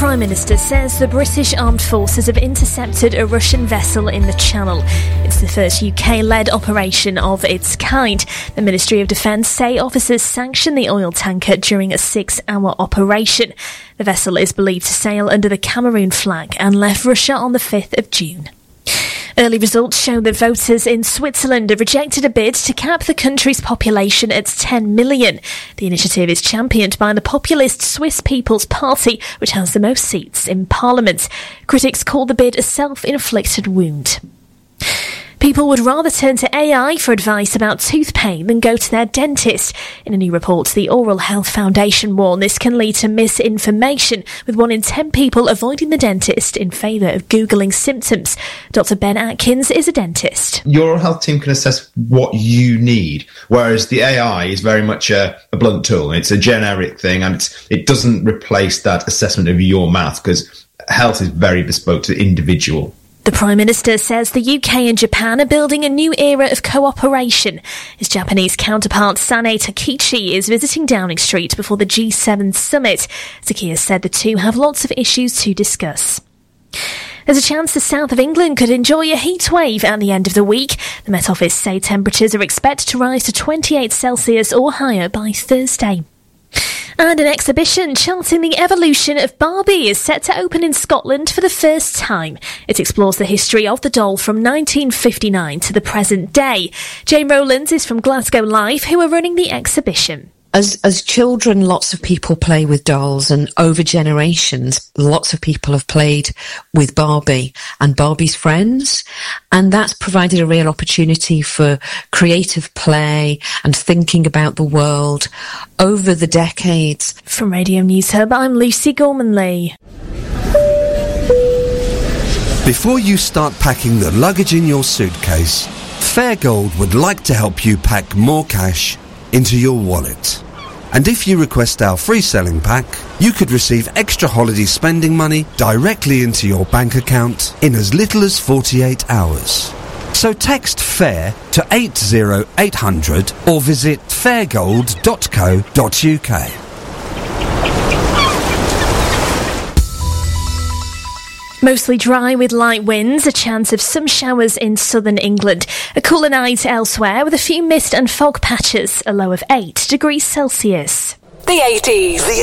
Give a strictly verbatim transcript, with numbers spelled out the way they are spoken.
Prime Minister says the British Armed Forces have intercepted a Russian vessel in the Channel. It's the first U K-led operation of its kind. The Ministry of Defence say officers sanctioned the oil tanker during a six-hour operation. The vessel is believed to sail under the Cameroon flag and left Russia on the fifth of June. Early results show that voters in Switzerland have rejected a bid to cap the country's population at ten million. The initiative is championed by the populist Swiss People's Party, which has the most seats in Parliament. Critics call the bid a self-inflicted wound. People would rather turn to A I for advice about tooth pain than go to their dentist. In a new report, the Oral Health Foundation warned this can lead to misinformation, with one in ten people avoiding the dentist in favour of Googling symptoms. Doctor Ben Atkins is a dentist. Your oral health team can assess what you need, whereas the A I is very much a, a blunt tool. It's a generic thing, and it's, it doesn't replace that assessment of your mouth, because health is very bespoke to the individual. The Prime Minister says the U K and Japan are building a new era of cooperation. His Japanese counterpart Sanae Takichi is visiting Downing Street before the G seven summit. Takiya said the two have lots of issues to discuss. There's a chance the south of England could enjoy a heat wave at the end of the week. The Met Office say temperatures are expected to rise to twenty-eight Celsius or higher by Thursday. And an exhibition charting the evolution of Barbie is set to open in Scotland for the first time. It explores the history of the doll from nineteen fifty-nine to the present day. Jane Rowlands is from Glasgow Live, who are running the exhibition. As as children, lots of people play with dolls, and over generations, lots of people have played with Barbie and Barbie's friends, and that's provided a real opportunity for creative play and thinking about the world over the decades. From Radio News Hub, I'm Lucy Gorman-Lee. Before you start packing the luggage in your suitcase, Fairgold would like to help you pack more cash into your wallet. And if you request our free selling pack, you could receive extra holiday spending money directly into your bank account in as little as forty-eight hours. So text FAIR to eight zero eight hundred or visit fairgold dot co dot uk. Mostly dry with light winds, a chance of some showers in southern England. A cooler night elsewhere with a few mist and fog patches, a low of eight degrees Celsius. The eighties. The